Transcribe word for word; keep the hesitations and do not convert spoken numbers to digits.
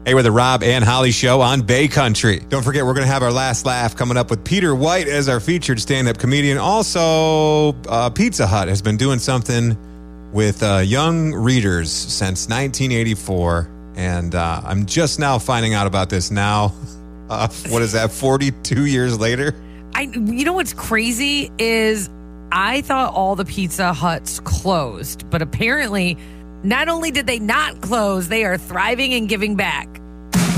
Hey, we're the Rob and Holly Show on Bay Country. Don't forget, we're going to have our last laugh coming up with Peter White as our featured stand-up comedian. Also, uh, Pizza Hut has been doing something with uh, young readers since nineteen eighty-four, and uh, I'm just now finding out about this now. Uh, what is that, forty-two years later? I, you know what's crazy is I thought all the Pizza Huts closed, but apparently not only did they not close, they are thriving and giving back.